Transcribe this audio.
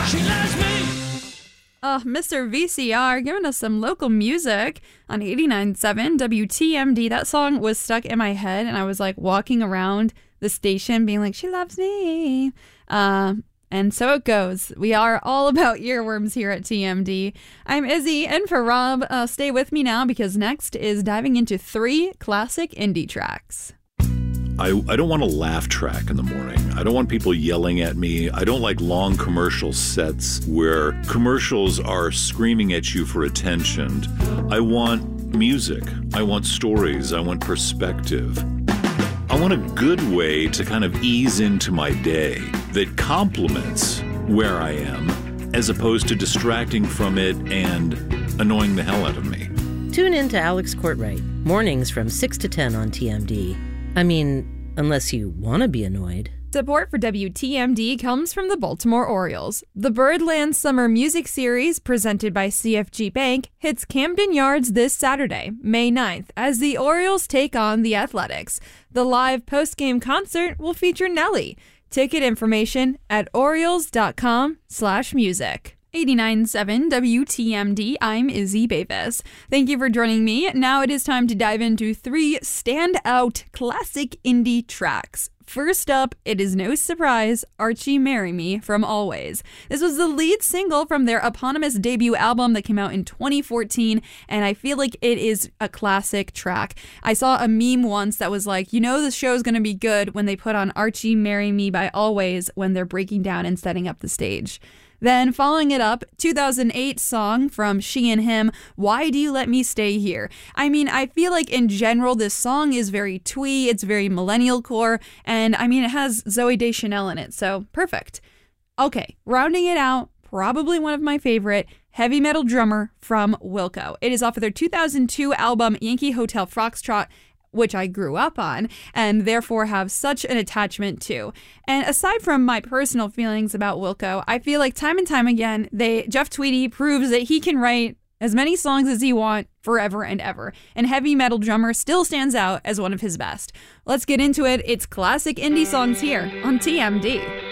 She loves me. Oh, Mr. VCR giving us some local music on 89.7 WTMD. That song was stuck in my head, and I was like walking around the station being like, she loves me. And so it goes. We are all about earworms here at TMD. I'm Izzy, and for Rob, stay with me now because next is diving into 3 classic indie tracks. I don't want a laugh track in the morning. I don't want people yelling at me. I don't like long commercial sets where commercials are screaming at you for attention. I want music. I want stories. I want perspective. I want a good way to kind of ease into my day that complements where I am as opposed to distracting from it and annoying the hell out of me. Tune in to Alex Courtwright, mornings from 6 to 10 on TMD. I mean, unless you want to be annoyed. Support for WTMD comes from the Baltimore Orioles. The Birdland Summer Music Series, presented by CFG Bank, hits Camden Yards this Saturday, May 9th, as the Orioles take on the Athletics. The live post-game concert will feature Nelly. Ticket information at orioles.com/music. 89.7 WTMD, I'm Izzy Bavis. Thank you for joining me. Now it is time to dive into 3 standout classic indie tracks. First up, it is no surprise, Archie Marry Me from Always. This was the lead single from their eponymous debut album that came out in 2014, and I feel like it is a classic track. I saw a meme once that was like, you know the show's gonna be good when they put on Archie Marry Me by Always when they're breaking down and setting up the stage. Then following it up, 2008 song from She and Him, Why Do You Let Me Stay Here? I mean, I feel like in general this song is very twee, it's very millennial core, and I mean it has Zooey Deschanel in it, so perfect. Okay, rounding it out, probably one of my favorite, Heavy Metal Drummer from Wilco. It is off of their 2002 album Yankee Hotel Foxtrot, which I grew up on, and therefore have such an attachment to. And aside from my personal feelings about Wilco, I feel like time and time again, Jeff Tweedy proves that he can write as many songs as he wants forever and ever. And Heavy Metal Drummer still stands out as one of his best. Let's get into it. It's classic indie songs here on TMD.